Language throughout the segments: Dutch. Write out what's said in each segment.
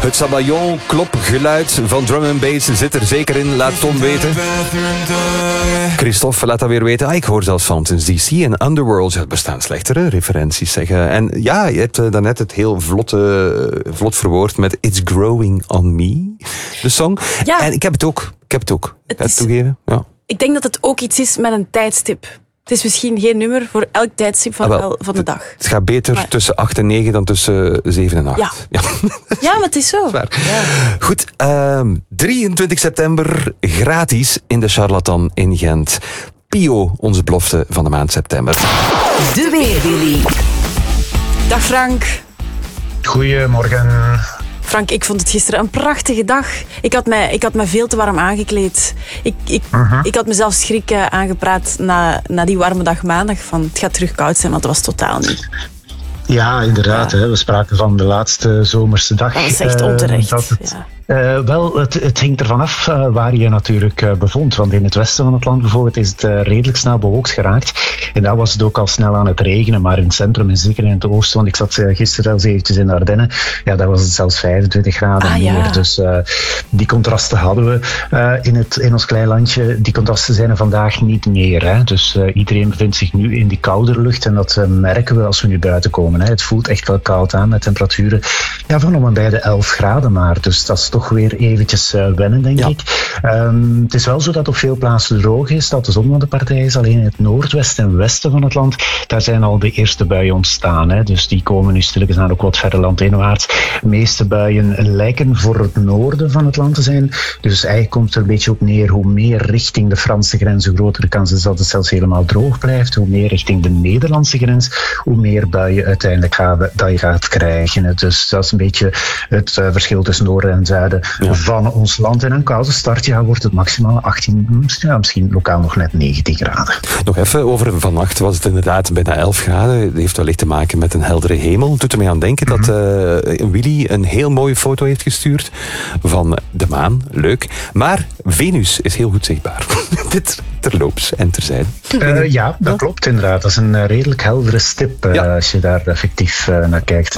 Het Sabayon klopgeluid van drum and bass zit er zeker in. Laat Tom weten. Christophe, laat dat weer weten. Ik hoor zelfs Fountains DC en Underworld. Er bestaan slechtere referenties, zeggen. En ja, je hebt daarnet het heel vlot verwoord met It's Growing on Me, de song. Ja. En ik heb het ook. Het toegeven. Ja. Ik denk dat het ook iets is met een tijdstip. Het is misschien geen nummer voor elk tijdstip van de dag. Het gaat beter tussen 8 en 9 dan tussen 7 en 8. Ja, maar het is zo. Ja. Goed, 23 september gratis in de Charlatan in Gent. Pio, onze belofte van de maand september. De Weerwilly. Dag Frank. Goedemorgen. Frank, ik vond het gisteren een prachtige dag. Ik had me veel te warm aangekleed. Ik had mezelf schrik aangepraat na die warme dag maandag. Van het gaat terug koud zijn, maar dat was totaal niet. Ja, inderdaad. Ja. Hè. We spraken van de laatste zomerse dag. Dat is echt onterecht. Het hangt ervan af waar je natuurlijk bevond. Want in het westen van het land bijvoorbeeld is het redelijk snel bewolkt geraakt. En daar was het ook al snel aan het regenen. Maar in het centrum en zeker in het oosten, want ik zat gisteren zelfs eventjes in de Ardennen. Ja, daar was het zelfs 25 graden meer. Ja. Dus die contrasten hadden we in ons klein landje. Die contrasten zijn er vandaag niet meer. Hè. Dus iedereen bevindt zich nu in die koudere lucht. En dat merken we als we nu buiten komen. Hè. Het voelt echt wel koud aan met temperaturen van om en bij de 11 graden maar. Dus dat is toch weer eventjes wennen, denk ik. Het is wel zo dat op veel plaatsen droog is, dat de zon van de partij is. Alleen in het noordwesten en westen van het land, daar zijn al de eerste buien ontstaan. Hè. Dus die komen nu stilletjes aan ook wat verder landinwaarts. De meeste buien lijken voor het noorden van het land te zijn. Dus eigenlijk komt het er een beetje op neer. Hoe meer richting de Franse grens, hoe grotere kans is dat het zelfs helemaal droog blijft. Hoe meer richting de Nederlandse grens, hoe meer buien uiteindelijk dat je gaat krijgen. Dus dat is een beetje het verschil tussen noorden en zuiden van ons land. En een koude start wordt het maximaal 18, misschien lokaal nog net 19 graden. Nog even over vannacht was het inderdaad bijna 11 graden. Dat heeft wellicht te maken met een heldere hemel. Het doet er mij aan denken dat Willy een heel mooie foto heeft gestuurd van de maan. Leuk. Maar Venus is heel goed zichtbaar. Dit terloops en terzijde. Ja, dat klopt inderdaad. Dat is een redelijk heldere stip als je daar effectief naar kijkt.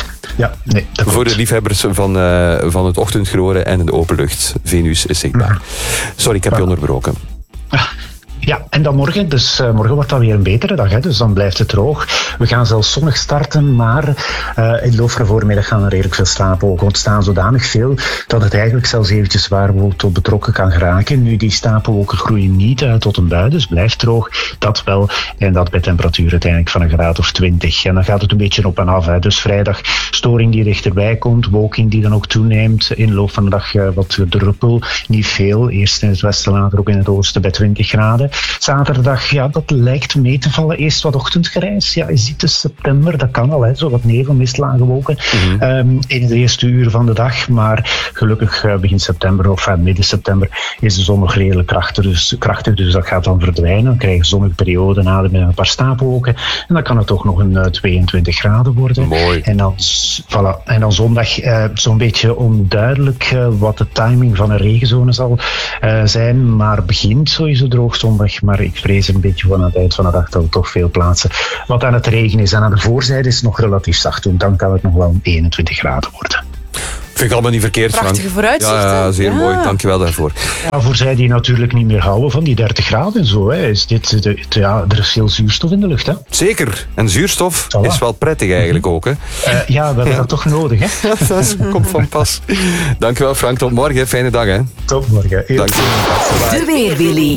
Voor de liefhebbers van het ochtendgloren en de open lucht. Venus is zichtbaar. Sorry, ik heb je onderbroken. Ja, en dan morgen. Dus morgen wordt dat weer een betere dag. Hè? Dus dan blijft het droog. We gaan zelfs zonnig starten, maar in de loop van de voormiddag gaan er redelijk veel stapelwolken ontstaan. Zodanig veel dat het eigenlijk zelfs eventjes zwaar tot betrokken kan geraken. Nu, die stapelwolken groeien niet uit tot een bui, dus blijft droog. Dat wel. En dat bij temperatuur uiteindelijk van een graad of 20. En dan gaat het een beetje op en af. Hè? Dus vrijdag storing die dichterbij komt. Wolking die dan ook toeneemt. In de loop van de dag wat druppel. Niet veel. Eerst in het westen, later ook in het oosten bij 20 graden. Zaterdag, dat lijkt mee te vallen. Eerst wat ochtendgrijs. Ja, je ziet dus september, dat kan al. Hè. Zo wat nevel, mist, lage wolken. In de eerste uur van de dag. Maar gelukkig begin september of midden september is de zon nog redelijk krachtig. Dus dat gaat dan verdwijnen. Dan krijg je zonnige periode na met een paar stapelwolken. En dan kan het toch nog een 22 graden worden. Mooi. En dan zondag zo'n beetje onduidelijk wat de timing van een regenzone zal zijn. Maar begint sowieso droog zondag. Maar ik vrees een beetje van het eind van de dag dat het toch veel plaatsen wat aan het regen is. En aan de voorzijde is het nog relatief zacht. Dus dan kan het nog wel 21 graden worden. Vind ik allemaal niet verkeerd, Frank. Prachtige vooruitzichten. Ja, zeer mooi. Dankjewel daarvoor. Ja, voor zij die natuurlijk niet meer houden van die 30 graden en zo, hè, is dit, er is veel zuurstof in de lucht. Hè. Zeker. En zuurstof is wel prettig eigenlijk ook. Hè? We hebben dat toch nodig. Hè? Ja, dat komt van pas. Dankjewel, Frank. Tot morgen. Fijne dag. Hè. Tot morgen. Dankjewel. De Weerwilly.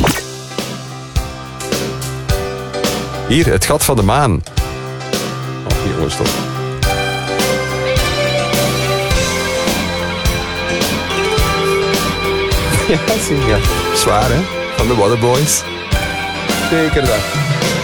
Hier, het gat van de maan. Jongens, toch. Ja, zie je. Zwaar, hè? Van de Waterboys. Zeker dat.